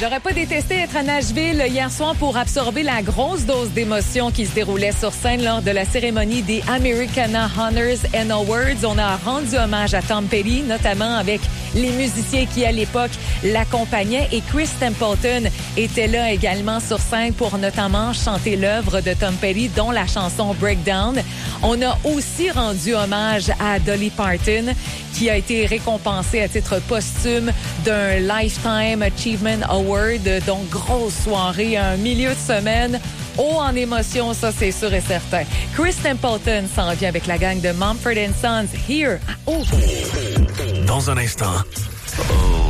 J'aurais pas détesté être à Nashville hier soir pour absorber la grosse dose d'émotion qui se déroulait sur scène lors de la cérémonie des Americana Honors and Awards. On a rendu hommage à Tom Petty, notamment avec les musiciens qui, à l'époque, l'accompagnaient. Et Chris Stapleton était là également sur scène pour notamment chanter l'œuvre de Tom Petty, dont la chanson Breakdown. On a aussi rendu hommage à Dolly Parton, qui a été récompensée à titre posthume d'un Lifetime Achievement Award. Donc, grosse soirée, un milieu de semaine. Haut en émotion, ça, c'est sûr et certain. Chris Stapleton s'en vient avec la gang de Mumford & Sons. Here. Oh. Dans un instant. Oh.